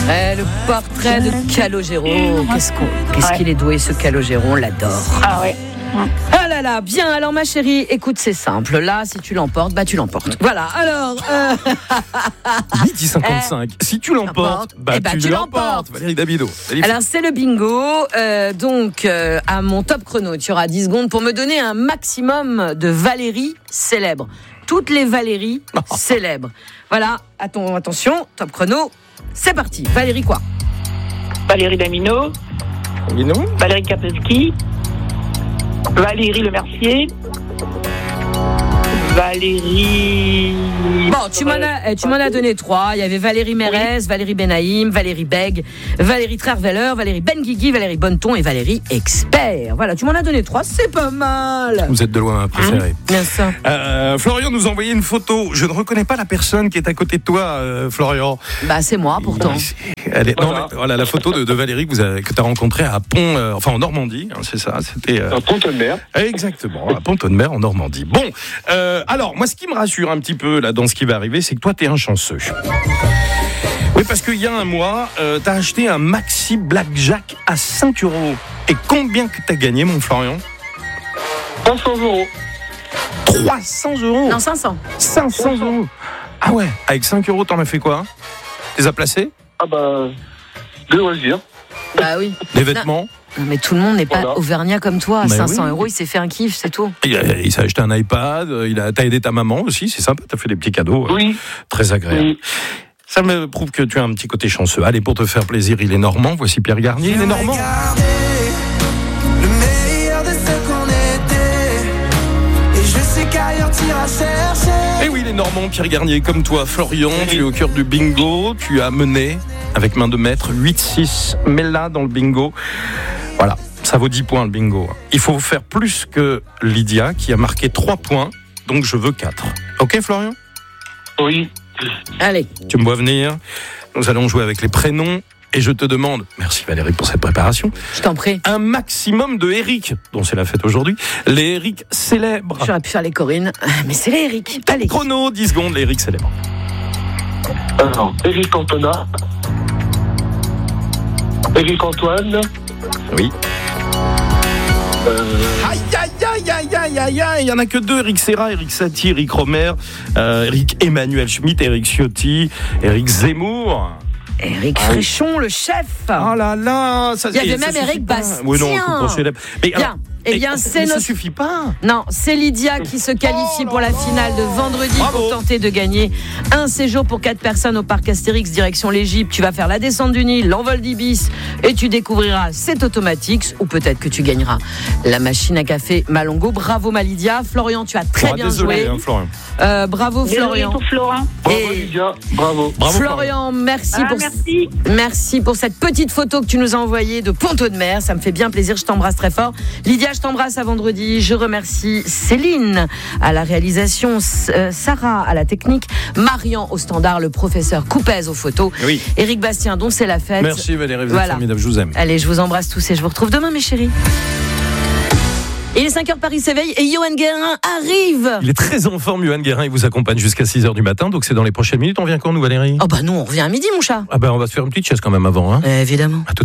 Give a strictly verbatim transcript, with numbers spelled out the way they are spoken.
Eh, le portrait de Calogero. Qu'est-ce, qu'on, qu'est-ce Ouais. qu'il est doué, ce Calogero, on l'adore. Ah ouais. Ah là là, bien, alors ma chérie, écoute, c'est simple. Là, si tu l'emportes, bah tu l'emportes. Voilà, alors... Euh... midi cinquante-cinq. Si tu l'emportes, bah, eh bah, tu, tu l'emportes. l'emportes. Valérie Dabido. Alors, c'est le bingo. Euh, donc, euh, à mon top chrono, tu auras dix secondes pour me donner un maximum de Valérie célèbres. Toutes les Valérie célèbres. Voilà, Atton- attention, top chrono, c'est parti. Valérie quoi? Valérie Damino, Mino Valérie Kapelski, Valérie Lemercier, Valérie... Bon, tu m'en as, eh, tu m'en as donné trois. Il y avait Valérie Mérès, Valérie Benaïm, Valérie Beg, Valérie Trierweiler, Valérie Benguigui, Valérie Bonneton et Valérie Expert. Voilà, tu m'en as donné trois, c'est pas mal. Vous êtes de loin ma préférée. Bien sûr. Euh, Florian nous a envoyé une photo. Je ne reconnais pas la personne qui est à côté de toi, euh, Florian. Bah, c'est moi pourtant. Elle est, non, Voilà. mais voilà la photo de, de Valérie que vous avez, que tu as rencontrée à Pont, euh, enfin en Normandie, hein, c'est ça. C'était euh, Un Pont-de-Mer. exactement à Pont-de-Mer en Normandie. Bon, euh, alors moi, ce qui me rassure un petit peu là dans ce qui va arriver, c'est que toi, t'es un chanceux. Oui, parce qu'il y a un mois, euh, t'as acheté un Maxi Blackjack à cinq euros. Et combien que t'as gagné, mon Florian? trois cents euros. trois cents euros. Non, cinq cents. cinq cents euros. Ah ouais. Avec cinq euros, t'en as fait quoi? Tu les as placés? Ah bah, de loisirs. Bah oui. Des vêtements? Non, mais tout le monde n'est pas Voilà. auvergnat comme toi. À Bah cinq cents oui. euros, il s'est fait un kiff, c'est tout. Il, a- il s'est acheté un iPad, il a, t'as aidé ta maman aussi, c'est sympa, t'as fait des petits cadeaux euh, Oui. très agréables. Oui. Ça me prouve que tu as un petit côté chanceux. Allez, pour te faire plaisir, il est normand, voici Pierre Garnier, il est normand. Le meilleur de ce qu'on était. Et je sais qu'ailleurs t'iras chercher. Et oui, il est normand, Pierre Garnier, comme toi, Florian, tu es au cœur du bingo, tu as mené, avec main de maître, huit six, mets-la dans le bingo. Voilà, ça vaut dix points le bingo. Il faut faire plus que Lydia, qui a marqué trois points, donc je veux quatre. Ok, Florian? Oui. Allez. Tu me vois venir. Nous allons jouer avec les prénoms. Et je te demande, merci Valérie pour cette préparation, Je t'en prie. un maximum de Eric, dont c'est la fête aujourd'hui, les Eric célèbres. J'aurais pu faire les Corinne, mais c'est les Eric. Allez. Chrono, dix secondes, les Eric célèbres. Alors, Éric Cantona. Éric Antoine. Oui. Euh, Aïe, aïe, aïe, aïe, aïe, aïe, aïe, il n'y en a que deux, Eric Serra, Eric Satie, Eric Romer, euh, Eric Emmanuel Schmitt, Eric Ciotti, Eric Zemmour. Eric Fréchon, le chef. Oh là là, ça, Il y avait et ça même suffit Eric pas. Bastien. Oui, non, tout pour célèbre. Mais Bien. Eh bien, et- c'est mais ça notre- suffit pas. Non, c'est Lydia qui se qualifie pour la finale de vendredi Bravo. pour tenter de gagner un séjour pour quatre personnes au parc Astérix direction l'Égypte. Tu vas faire la descente du Nil, l'envol d'Ibis et tu découvriras cet automatique ou peut-être que tu gagneras la machine à café Malongo. Bravo ma Lydia. Florian, tu as très Ah, bien désolé, joué. hein, Florian. Euh, bravo Désolée Florian. pour Florent. bravo Et- Lydia. Bravo. Bravo, Florian, merci Ah, pour merci. merci pour cette petite photo que tu nous as envoyée de Pont-de-Mer. Ça me fait bien plaisir. Je t'embrasse très fort. Lydia, je t'embrasse à vendredi. Je remercie Céline à la réalisation, euh, Sarah à la technique, Marian au standard, le professeur Coupez aux photos, Oui. Éric Bastien dont c'est la fête. Merci Valérie, vous êtes Voilà. formidable, je vous aime. Allez, je vous embrasse tous et je vous retrouve demain mes chéris. Il est cinq heures, Paris s'éveille et Johan Guérin arrive. Il est très en forme, Johan Guérin, il vous accompagne jusqu'à six heures du matin, donc c'est dans les prochaines minutes. On vient quand nous, Valérie? Oh bah nous on revient à midi mon chat. Ah ben on va se faire une petite chaise quand même avant, hein. Euh, évidemment. À tout à l'heure.